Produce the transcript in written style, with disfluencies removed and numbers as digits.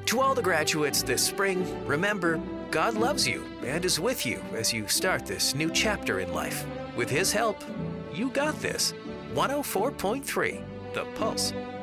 To all the graduates this spring, remember, God loves you and is with you as you start this new chapter in life. With His help, you got this. 104.3, The Pulse.